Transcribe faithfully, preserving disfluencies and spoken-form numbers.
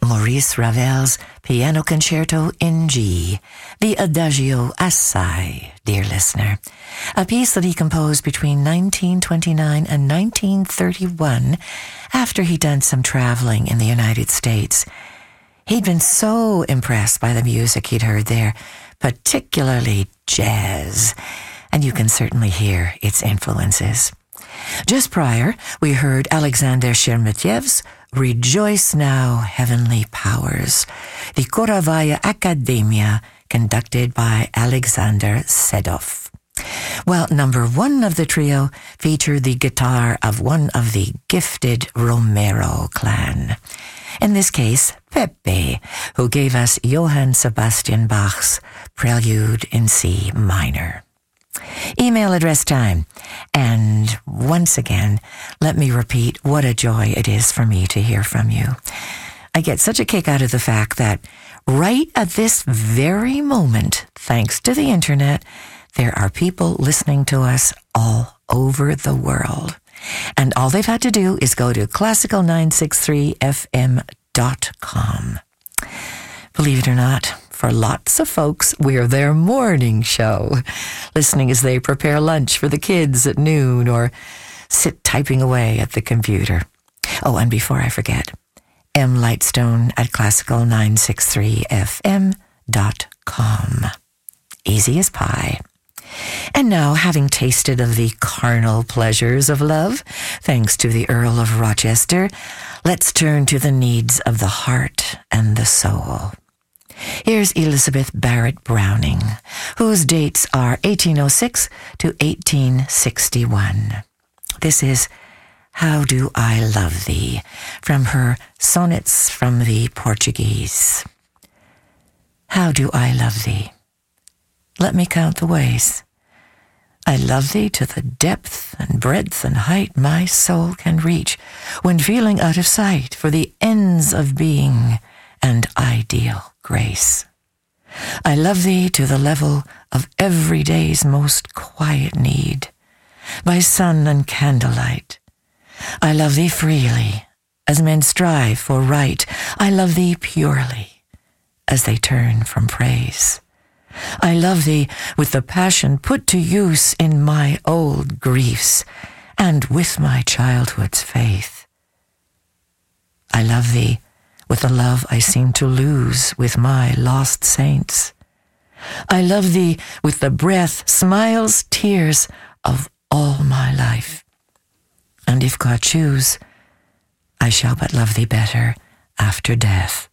Maurice Ravel's Piano Concerto in G, the Adagio Assai, dear listener, a piece that he composed between nineteen twenty-nine and nineteen thirty-one after he'd done some traveling in the United States. He'd been so impressed by the music he'd heard there, particularly jazz, and you can certainly hear its influences. Just prior, we heard Alexander Sheremetyev's Rejoice Now, Heavenly Powers, the Khorovaya Akademia, conducted by Alexander Sedov. Well, number one of the trio featured the guitar of one of the gifted Romero clan. In this case, Pepe, who gave us Johann Sebastian Bach's Prelude in C minor. Email address time. And once again, let me repeat what a joy it is for me to hear from you. I get such a kick out of the fact that right at this very moment, thanks to the internet, there are people listening to us all over the world. And all they've had to do is go to classical nine six three f m dot com. Believe it or not, for lots of folks, we're their morning show, listening as they prepare lunch for the kids at noon or sit typing away at the computer. Oh, and before I forget, M. Lightstone at classical nine six three f m dot com. Easy as pie. And now, having tasted of the carnal pleasures of love, thanks to the Earl of Rochester, let's turn to the needs of the heart and the soul. Here's Elizabeth Barrett Browning, whose dates are eighteen oh six to eighteen sixty-one. This is How Do I Love Thee, from her Sonnets from the Portuguese. How do I love thee? Let me count the ways. I love thee to the depth and breadth and height my soul can reach, when feeling out of sight for the ends of being and ideal grace. I love thee to the level of every day's most quiet need, by sun and candlelight. I love thee freely, as men strive for right. I love thee purely, as they turn from praise. I love thee with the passion put to use in my old griefs, and with my childhood's faith. I love thee with the love I seem to lose with my lost saints. I love thee with the breath, smiles, tears of all my life. And if God choose, I shall but love thee better after death.